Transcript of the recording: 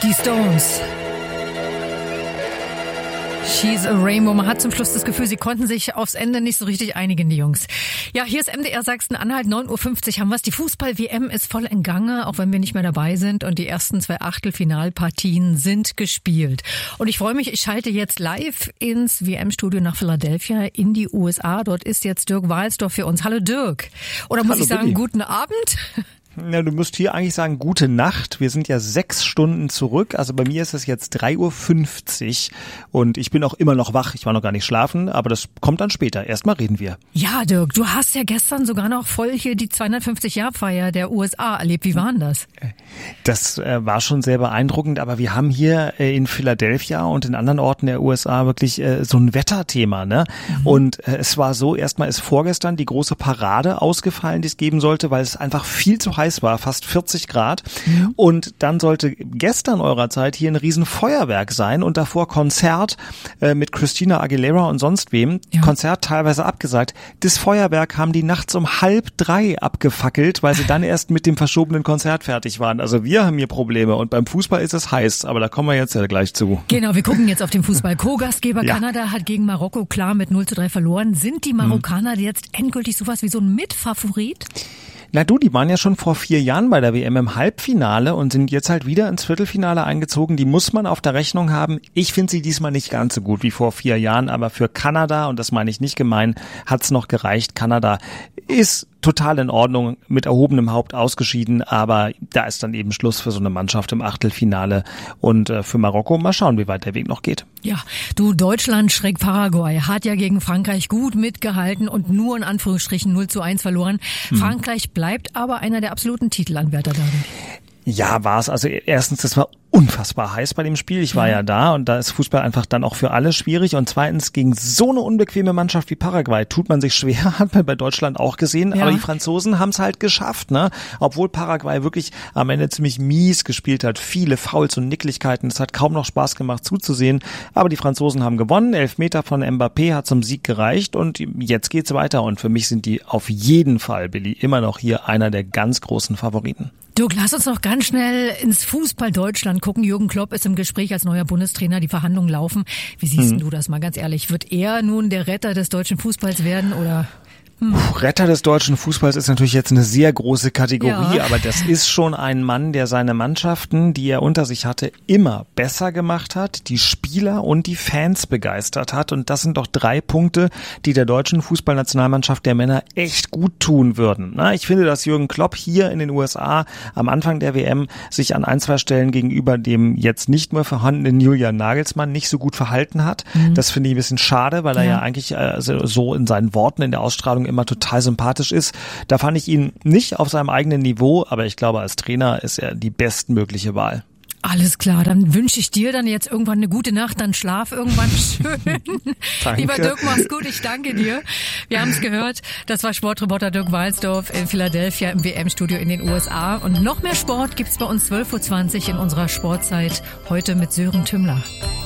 Die Stones. She's a Rainbow. Man hat zum Schluss das Gefühl, sie konnten sich aufs Ende nicht so richtig einigen, die Jungs. Ja, hier ist MDR Sachsen-Anhalt, 9.50 Uhr haben wir es. Die Fußball-WM ist voll in Gange, auch wenn wir nicht mehr dabei sind. Und die ersten 2 Achtelfinalpartien sind gespielt. Und ich freue mich, ich schalte jetzt live ins WM-Studio nach Philadelphia in die USA. Dort ist jetzt Dirk Walsdorf für uns. Hallo Dirk. Oder muss ich sagen, guten Abend? Ja, du musst hier eigentlich sagen, gute Nacht. Wir sind ja 6 Stunden zurück. Also bei mir ist es jetzt 3.50 Uhr und ich bin auch immer noch wach. Ich war noch gar nicht schlafen, aber das kommt dann später. Erstmal reden wir. Ja, Dirk, du hast ja gestern sogar noch voll hier die 250-Jahr-Feier der USA erlebt. Wie war denn das? Das war schon sehr beeindruckend, aber wir haben hier in Philadelphia und in anderen Orten der USA wirklich so ein Wetterthema, ne? Und es war so, erstmal ist vorgestern die große Parade ausgefallen, die es geben sollte, weil es einfach viel zu heiß war, fast 40 Grad. Und dann sollte gestern eurer Zeit hier ein Riesenfeuerwerk sein und davor Konzert mit Christina Aguilera und sonst wem. Ja. Konzert teilweise abgesagt. Das Feuerwerk haben die nachts um 2:30 abgefackelt, weil sie dann erst mit dem verschobenen Konzert fertig waren. Also wir haben hier Probleme und beim Fußball ist es heiß, aber da kommen wir jetzt ja gleich zu. Genau, wir gucken jetzt auf den Fußball. Co-Gastgeber Kanada hat gegen Marokko klar mit 0:3 verloren. Sind die Marokkaner jetzt endgültig sowas wie so ein Mitfavorit? Na du, die waren ja schon vor 4 Jahren bei der WM im Halbfinale und sind jetzt halt wieder ins Viertelfinale eingezogen. Die muss man auf der Rechnung haben. Ich finde sie diesmal nicht ganz so gut wie vor 4 Jahren, aber für Kanada, und das meine ich nicht gemein, hat's noch gereicht. Kanada ist total in Ordnung, mit erhobenem Haupt ausgeschieden, aber da ist dann eben Schluss für so eine Mannschaft im Achtelfinale und für Marokko mal schauen, wie weit der Weg noch geht. Ja, du, Deutschland schräg Paraguay hat ja gegen Frankreich gut mitgehalten und nur in Anführungsstrichen 0:1 verloren. Frankreich bleibt aber einer der absoluten Titelanwärter darin. Ja, war es. Also erstens, das war unfassbar heiß bei dem Spiel. Ich war ja da und da ist Fußball einfach dann auch für alle schwierig. Und zweitens, gegen so eine unbequeme Mannschaft wie Paraguay tut man sich schwer, hat man bei Deutschland auch gesehen. Ja. Aber die Franzosen haben es halt geschafft, ne? Obwohl Paraguay wirklich am Ende ziemlich mies gespielt hat. Viele Fouls und Nicklichkeiten. Es hat kaum noch Spaß gemacht zuzusehen. Aber die Franzosen haben gewonnen. 11 Meter von Mbappé hat zum Sieg gereicht und jetzt geht's weiter. Und für mich sind die auf jeden Fall, Billy, immer noch hier einer der ganz großen Favoriten. Dirk, lass uns noch ganz schnell ins Fußball Deutschland gucken. Jürgen Klopp ist im Gespräch als neuer Bundestrainer. Die Verhandlungen laufen. Wie siehst du das mal ganz ehrlich? Wird er nun der Retter des deutschen Fußballs werden oder... Retter des deutschen Fußballs ist natürlich jetzt eine sehr große Kategorie, aber das ist schon ein Mann, der seine Mannschaften, die er unter sich hatte, immer besser gemacht hat, die Spieler und die Fans begeistert hat. Und das sind doch 3 Punkte, die der deutschen Fußballnationalmannschaft der Männer echt gut tun würden. Na, ich finde, dass Jürgen Klopp hier in den USA am Anfang der WM sich an 1-2 Stellen gegenüber dem jetzt nicht mehr vorhandenen Julian Nagelsmann nicht so gut verhalten hat. Das finde ich ein bisschen schade, weil er ja eigentlich so in seinen Worten in der Ausstrahlung immer total sympathisch ist. Da fand ich ihn nicht auf seinem eigenen Niveau, aber ich glaube, als Trainer ist er die bestmögliche Wahl. Alles klar, dann wünsche ich dir dann jetzt irgendwann eine gute Nacht, dann schlaf irgendwann schön. Danke. Lieber Dirk, mach's gut, ich danke dir. Wir haben es gehört, das war Sportreporter Dirk Walsdorf in Philadelphia im WM-Studio in den USA. Und noch mehr Sport gibt's bei uns 12.20 Uhr in unserer Sportzeit, heute mit Sören Tümmler.